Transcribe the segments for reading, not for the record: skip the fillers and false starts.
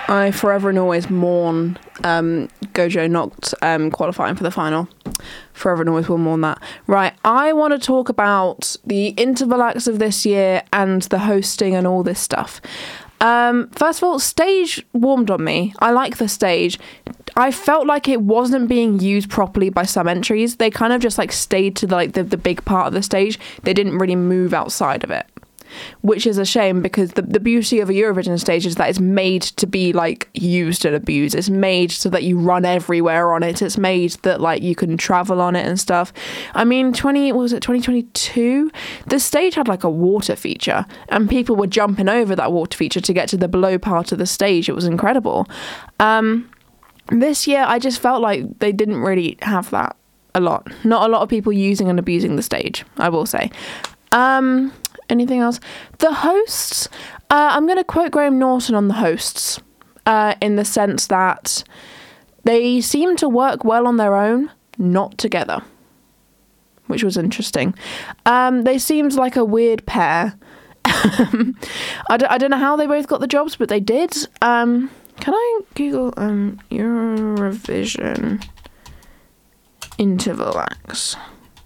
I forever and always mourn Gojo not qualifying for the final. Forever and always will mourn that. Right, I want to talk about the interval acts of this year and the hosting and all this stuff. First of all, stage warmed on me. I like the stage. I felt like it wasn't being used properly by some entries. They kind of just like stayed to the big part of the stage. They didn't really move outside of it, which is a shame because the beauty of a Eurovision stage is that it's made to be like used and abused. It's made so that you run everywhere on it. It's made that like you can travel on it and stuff. I mean, 2022? The stage had like a water feature and people were jumping over that water feature to get to the below part of the stage. It was incredible. This year, I just felt like they didn't really have that a lot. Not a lot of people using and abusing the stage, I will say. Anything else? The hosts. I'm going to quote Graham Norton on the hosts in the sense that they seem to work well on their own, not together, which was interesting. They seemed like a weird pair. I don't know how they both got the jobs, but they did. Can I Google Eurovision interval acts?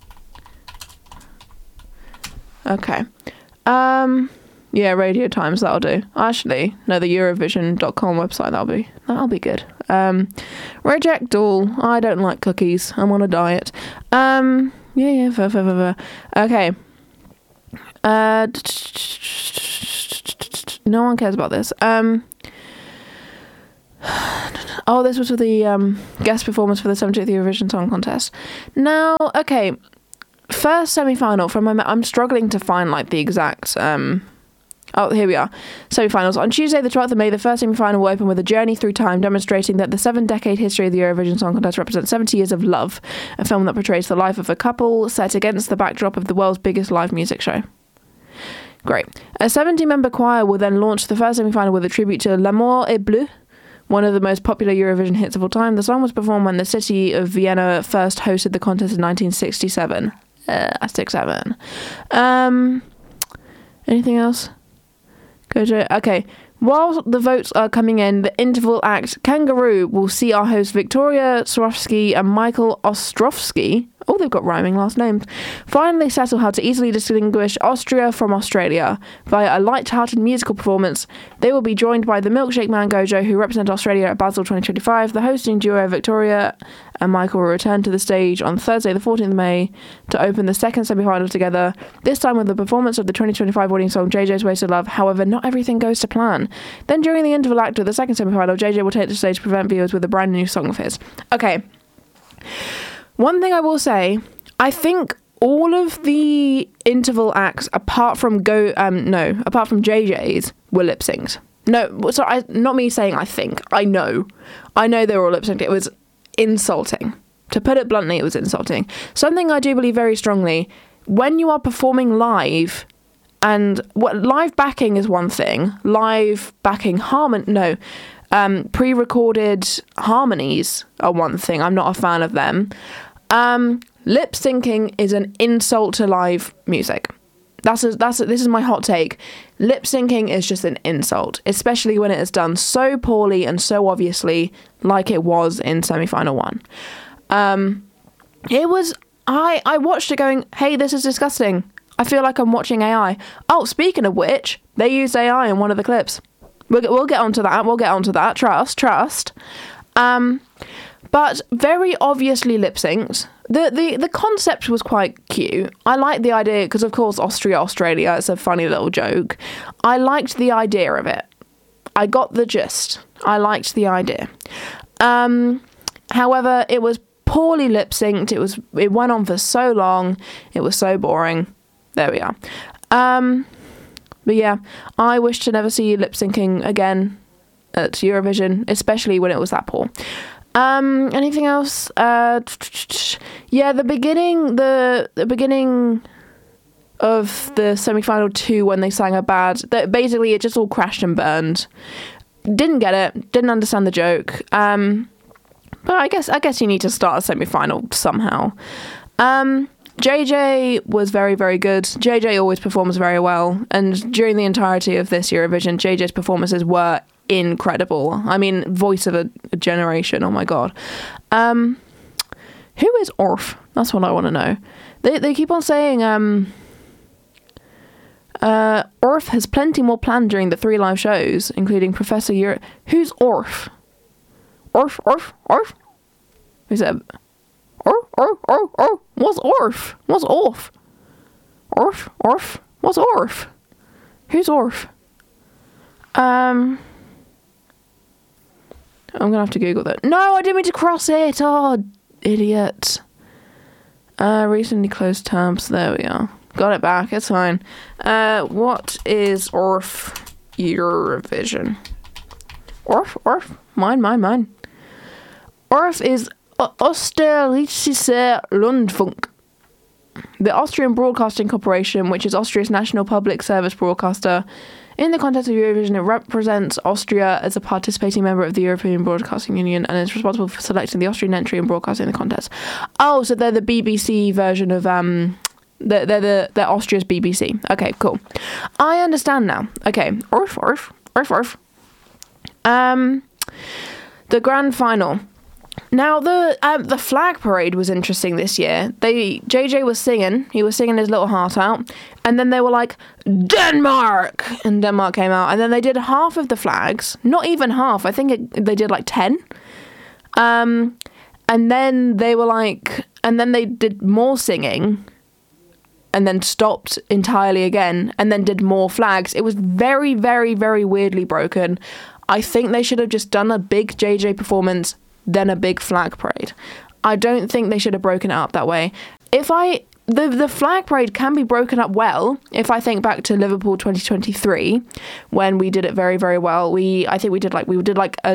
Okay. Yeah, Radio Times, that'll do. Actually, no, the Eurovision.com website, that'll be good. Reject all. I don't like cookies. I'm on a diet. Okay. No one cares about this. Oh, this was for the guest performance for the 70th Eurovision Song Contest. Now, okay, first semi-final from I'm struggling to find like the exact oh, here we are. Semi-finals. On Tuesday, the 12th of May, the first semi-final will open with a journey through time demonstrating that the 7-decade history of the Eurovision Song Contest represents 70 years of love, a film that portrays the life of a couple set against the backdrop of the world's biggest live music show. Great. A 70-member choir will then launch the first semi-final with a tribute to L'amour est bleu, one of the most popular Eurovision hits of all time. The song was performed when the city of Vienna first hosted the contest in 1967. 67. Anything else? Okay. While the votes are coming in, the interval act Kangaroo will see our hosts Victoria Swarovski and Michael Ostrovsky, oh, they've got rhyming last names, finally settle how to easily distinguish Austria from Australia. Via a light-hearted musical performance, they will be joined by the Milkshake Man Gojo, who represent Australia at Basel 2025. The hosting duo Victoria and Michael will return to the stage on Thursday, the 14th of May, to open the second semi-final together, this time with the performance of the 2025 audience song JJ's Wasted Love. However, not everything goes to plan. Then during the interval act of the second semi-final, JJ will take the stage to present viewers with a brand new song of his. Okay. One thing I will say, I think all of the interval acts, apart from JJ's, were lip synced. No, sorry, not me saying I think. I know they were all lip synced. It was insulting. To put it bluntly, it was insulting. Something I do believe very strongly, when you are performing live, and live backing is one thing, live backing pre-recorded harmonies are one thing. I'm not a fan of them. Lip syncing is an insult to live music. This is my hot take. Lip syncing is just an insult, especially when it is done so poorly and so obviously, like it was in semi-final 1. It was. I watched it going, hey, this is disgusting. I feel like I'm watching AI. Oh, speaking of which, they used AI in one of the clips. We'll get onto that. Trust. But very obviously lip synced. The concept was quite cute. I liked the idea because, of course, Australia. It's a funny little joke. I liked the idea of it. I got the gist. I liked the idea. However, it was poorly lip synced. It went on for so long. It was so boring. There we are. But yeah, I wish to never see lip syncing again at Eurovision, especially when it was that poor. Anything else? Yeah, the beginning of the semi-final 2 when they sang basically it just all crashed and burned. Didn't get it. Didn't understand the joke. But I guess you need to start a semi-final somehow. JJ was very, very good. JJ always performs very well, and during the entirety of this Eurovision, JJ's performances were incredible. I mean, voice of a generation. Oh my god. Who is Orf? That's what I want to know. They keep on saying Orf has plenty more planned during the 3 live shows, including Professor Europe. Who's Orf? Orf? Who's that? Orf? What's Orf? What's Orf? Orf? What's Orf? Who's Orf? I'm gonna have to Google that. No, I didn't mean to cross it. Oh, idiot. Recently closed tabs. There we are. Got it back. It's fine. What is Orf Eurovision? Orf? Mine. Orf is Österreichischer Rundfunk, the Austrian Broadcasting Corporation, which is Austria's national public service broadcaster. In the context of Eurovision, it represents Austria as a participating member of the European Broadcasting Union and is responsible for selecting the Austrian entry and broadcasting the contest. Oh, so they're the BBC version of they're Austria's BBC. Okay, cool. I understand now. Okay, Orf. The grand final. Now, the flag parade was interesting this year. JJ was singing. He was singing his little heart out. And then they were like, Denmark! And Denmark came out. And then they did half of the flags. Not even half. I think they did like 10. And then they were like... And then they did more singing. And then stopped entirely again. And then did more flags. It was very, very, very weirdly broken. I think they should have just done a big JJ performance, then a big flag parade. I don't think they should have broken it up that way. The flag parade can be broken up well. If I think back to Liverpool 2023, when we did it very, very well, I think we did like a